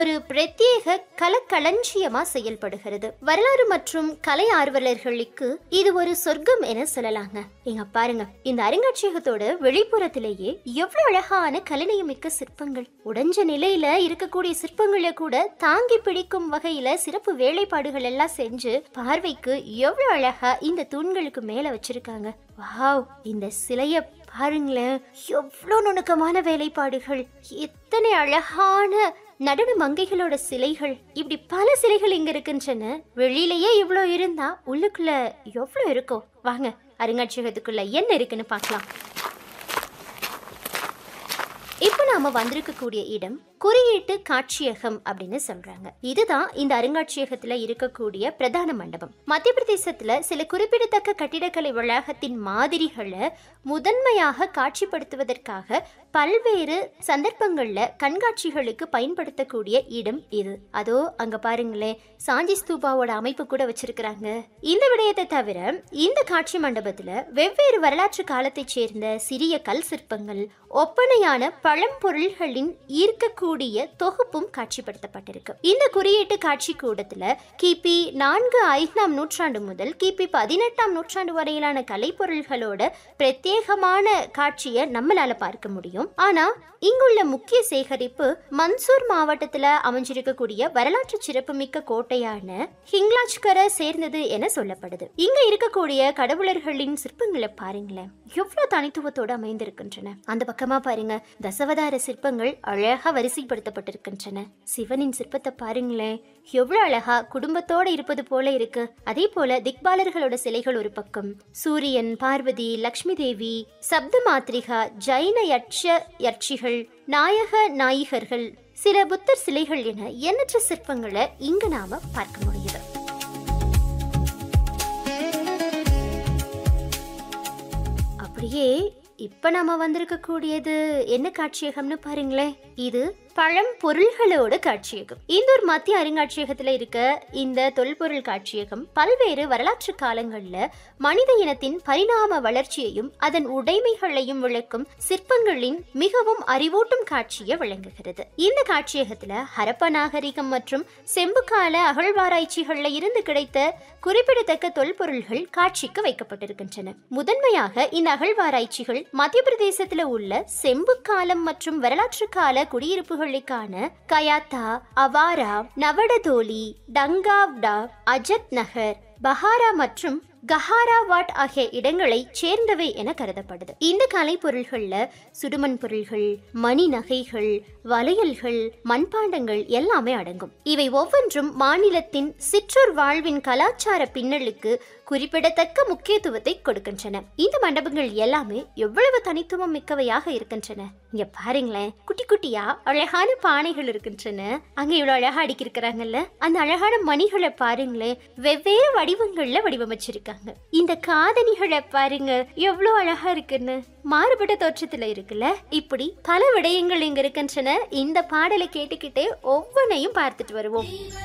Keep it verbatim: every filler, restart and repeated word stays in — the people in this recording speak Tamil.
ஒரு பிரத்யேக கலக்களஞ்சியமா செயல்படுகிறது. வரலாறு மற்றும் கலை ஆர்வலர்களுக்கு இது ஒரு சொர்க்கம் என சொல்லலாங்க. இங்க பாருங்க, இந்த அருங்காட்சியகத்தோட வெளிப்புறத்திலேயே எவ்வளவு அழகான கலைநயமிக்க சிற்பங்கள், உடைஞ்ச நிலையில இருக்கக்கூடிய சிற்பங்களை கூட தாங்கி பிடிக்கும் வகையில சிறப்பு வேலைப்பாடுகள் எல்லாம் செஞ்சு பார்வைக்கு எவ்வளவு அழகா இந்த தூண்களுக்கு மேல வச்சிருக்காங்க. வாவ், இந்த சிலைய பாருங்களேன், எவ்வளவு நுணுக்கமான வேலைப்பாடுகள், எத்தனை அழகான நடன மங்கைகளோட சிலைகள், இப்படி பல சிலைகள் இங்க இருக்குன்னு வெளியிலேயே இவ்வளோ இருந்தா உள்ளுக்குள்ள எவ்வளோ இருக்கும். வாங்க அருங்காட்சியகத்துக்குள்ள என்ன இருக்குன்னு பார்க்கலாம். இப்போ நாம வந்திருக்கக்கூடிய இடம் குறியீட்டு காட்சியகம் அப்படின்னு சொல்றாங்க. இதுதான் இந்த அருங்காட்சியகத்துல இருக்கக்கூடிய பிரதான மண்டபம். மத்திய பிரதேசத்துல சில குறிப்பிடத்தக்க கட்டிடக்கலை வளாகத்தின் மாதிரிகளை முதன்மையாக காட்சிப்படுத்துவதற்காக பல்வேறு சந்தர்ப்பங்கள்ல கண்காட்சிகளுக்கு பயன்படுத்தக்கூடிய இடம் இது. அதோ அங்க பாருங்களேன், சாஞ்சி ஸ்தூபாவோட அமைப்பு கூட வச்சிருக்கிறாங்க. இந்த விடயத்தை தவிர இந்த காட்சி மண்டபத்துல வெவ்வேறு வரலாற்று காலத்தை சேர்ந்த சிறிய கல் சிற்பங்கள், ஒப்பனையான பழம்பொருள்களின் ஈர்க்கக்கூடிய தொகுப்பும் காட்சிப்படுத்தப்பட்டிருக்கு. இந்த குறியீட்டு காட்சி கூடத்துல கிபி நான்கு ஐந்தாம் நூற்றாண்டு முதல் கிபி பதினெட்டாம் நூற்றாண்டு வரையிலான கலைப்பொருள்களோட பிரத்யேகமான காட்சியை நம்மளால பார்க்க முடியும். ஆனா இங்குள்ள முக்கிய சேகரிப்பு மன்சூர் மாவட்டத்துல அமைஞ்சிருக்கக்கூடிய வரலாற்று சிறப்புமிக்க கோட்டையான ஹிங்லாஜ்கரை சேர்ந்தது என சொல்லப்படுது. இங்க இருக்கக்கூடிய கடவுளர்களின் சிற்பங்களை பாருங்களேன், எவ்வளவு தனித்துவத்தோடு அமைந்திருக்கின்றன. அந்த பக்கமா பாருங்க, தசவதார சிற்பங்கள் அழகா வரிசைப்படுத்தப்பட்டிருக்கின்றன. சிவனின் சிற்பத்தை பாருங்களேன், எவ்வளவு அழகா குடும்பத்தோட இருப்பது போல இருக்கு. அதே போல திக்பாலர்களோட சிலைகள் ஒரு பக்கம், சூரியன், பார்வதி, லக்ஷ்மி தேவி, சப்த மாத்ரிகா, ஜைன யட்ச யட்சிகள், நாயக நாயிகர்கள், சில புத்தர் சிலைகள் என எண்ணற்ற சிற்பங்களை இங்கு நாம பார்க்க முடியுது. அப்படியே இப்ப நாம வந்திருக்க கூடியது என்ன காட்சியகம்னு பாருங்களேன். இது பழம்பொருள்களோட காட்சியகம். இந்தூர் மத்திய அருங்காட்சியகத்துல இருக்க இந்த தொல்பொருள் காட்சியகம் பல்வேறு வரலாற்று காலங்கள்ல மனித இனத்தின் பரிணாம வளர்ச்சியையும் அதன் உடைமைகளையும் விளக்கும் சிற்பங்களின் மிகவும் அறிவூட்டும் காட்சியை வழங்குகிறது. இந்த காட்சியகத்துல ஹரப்பா நாகரிகம் மற்றும் செம்பு கால அகழ்வாராய்ச்சிகள்ல இருந்து கிடைத்த குறிப்பிடத்தக்க தொல்பொருள்கள் காட்சிக்கு வைக்கப்பட்டிருக்கின்றன. முதன்மையாக இந்த அகழ்வாராய்ச்சிகள் மத்திய பிரதேசத்துல உள்ள செம்பு காலம் மற்றும் வரலாற்று கால குடியிருப்புகளுக்கான கயாத்தா, அவாரா, நவடதோலி, டங்காவ்டா, அஜத் நகர், பஹாரா மற்றும் கஹாராவாட் ஆகிய இடங்களை சேர்ந்தவை என கருதப்படுது. இந்த கலை பொருள்கள்ல சுடுமண் பொருள்கள், மணி நகைகள், வளையல்கள், மண்பாண்டங்கள் எல்லாமே அடங்கும். இவை ஒவ்வொன்றும் மாநிலத்தின் சிற்றூர் வாழ்வின் கலாச்சார பின்னலுக்கு குறிப்பிடத்தக்க முக்கியத்துவத்தை கொடுக்கின்றன. இந்த மண்டபங்கள் எல்லாமே எவ்வளவு தனித்துவம் மிக்கவையாக இருக்கின்றன. இங்க பாருங்களேன், குட்டி குட்டியா அழகான பானைகள் இருக்கின்றன. அங்க இவ்வளவு அழகா அடிக்கிருக்கிறாங்கல்ல, அந்த அழகான மணிகளை பாருங்களேன், வெவ்வேறு வடிவங்கள்ல வடிவமைச்சிருக்காங்க. இந்த காதணிகளை பாருங்க, எவ்வளவு அழகா இருக்குன்னு, மாறுபட்ட தோற்றத்துல இருக்குல்ல. இப்படி பல விடயங்கள் இங்க இருக்கின்றன. இந்த பாடலை கேட்டுக்கிட்டே ஒவ்வொன்னையும் பார்த்துட்டு வருவோம்.